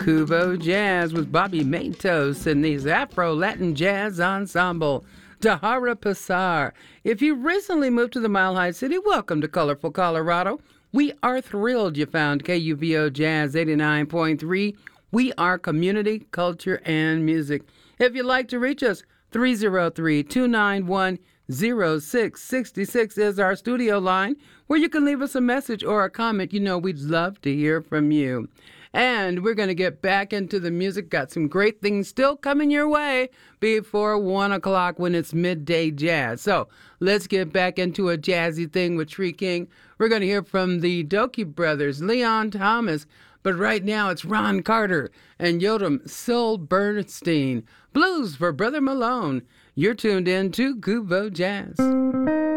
Kubo Jazz with Bobby Matos and his Afro-Latin Jazz Ensemble, Tahara Passar. If you recently moved to the Mile High City, welcome to colorful Colorado. We are thrilled you found KUVO Jazz 89.3. We are community, culture, and music. If you'd like to reach us, 303-291-0666 is our studio line where you can leave us a message or a comment. You know, we'd love to hear from you. And we're going to get back into the music. Got some great things still coming your way before 1 o'clock when it's midday jazz. So let's get back into a jazzy thing with Tree King. We're going to hear from the Dokie Brothers, Leon Thomas. But right now it's Ron Carter and Yotam Sil Bernstein. Blues for Brother Malone. You're tuned in to Kubo Jazz.